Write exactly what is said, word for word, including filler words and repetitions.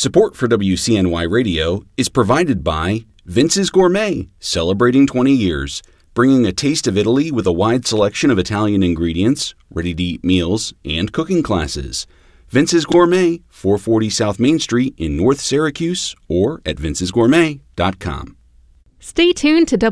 Support for W C N Y Radio is provided by Vince's Gourmet, celebrating twenty years, bringing a taste of Italy with a wide selection of Italian ingredients, ready-to-eat meals, and cooking classes. Vince's Gourmet, four forty South Main Street in North Syracuse, or at vinces gourmet dot com. Stay tuned to